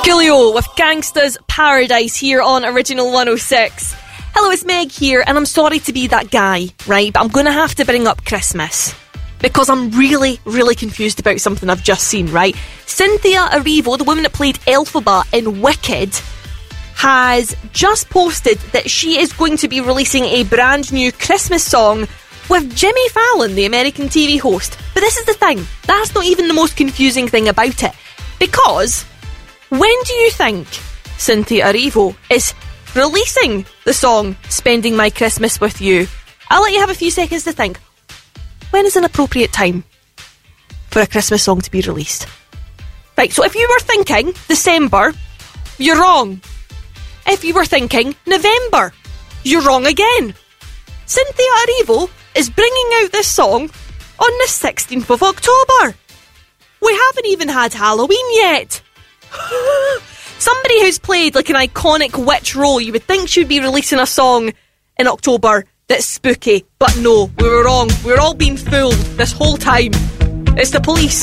Coolio with Gangsta's Paradise here on Original 106. Hello, it's Meg here, and I'm sorry to be that guy, right? But I'm going to have to bring up Christmas because I'm really, really confused about something I've just seen, right? Cynthia Erivo, the woman that played Elphaba in Wicked, has just posted that she is going to be releasing a brand new Christmas song with Jimmy Fallon, the American TV host. But this is the thing, that's not even the most confusing thing about it. Because when do you think Cynthia Erivo is releasing the song Spending My Christmas With You? I'll let you have a few seconds to think. When is an appropriate time for a Christmas song to be released? Right, so if you were thinking December, you're wrong. If you were thinking November, you're wrong again. Cynthia Erivo is bringing out this song on the 16th of October. We haven't even had Halloween yet. Somebody who's played like an iconic witch role, you would think she'd be releasing a song in October that's spooky. But no, we were wrong. We were all being fooled this whole time. It's the Police.